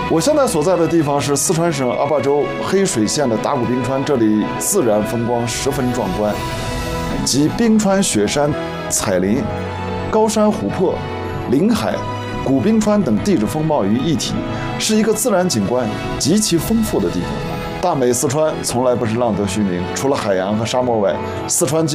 我现在所在的地方是四川省阿坝州黑水县的达古冰川，这里自然风光十分壮观，集冰川、雪山、彩林、高山、湖泊、林海、古冰川等地质风貌于一体，是一个自然景观极其丰富的地方。大美四川从来不是浪得虚名，除了海洋和沙漠外，四川